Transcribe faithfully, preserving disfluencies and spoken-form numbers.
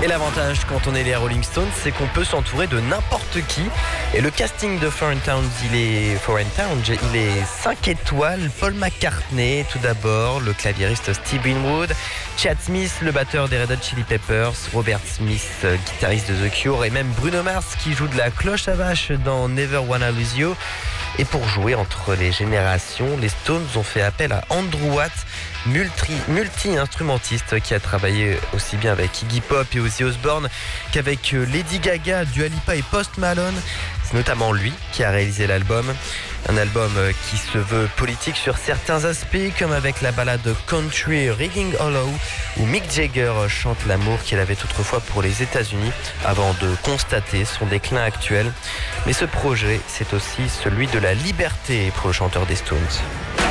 Et l'avantage quand on est les Rolling Stones, c'est qu'on peut s'entourer de n'importe qui. Et le casting de Foreign Towns, il est Foreign Towns, il est cinq étoiles. Paul McCartney, tout d'abord, le claviériste Steve Winwood, Chad Smith, le batteur des Red Hot Chili Peppers, Robert Smith, guitariste de The Cure, et même Bruno Mars qui joue de la cloche à vache dans Never Wanna Lose You. Et pour jouer entre les générations, les Stones ont fait appel à Andrew Watt, multi, multi-instrumentiste qui a travaillé aussi bien avec Iggy Pop et Ozzy Osbourne qu'avek Lady Gaga, Dua Lipa et Post Malone. C'est notamment lui qui a réalisé l'album. Un album qui se veut politique sur certains aspects, comme avec la ballade Country Rigging Hollow, où Mick Jagger chante l'amour qu'il avait autrefois pour les États-Unis avant de constater son déclin actuel. Mais ce projet, c'est aussi celui de la liberté pour le chanteur des Stones.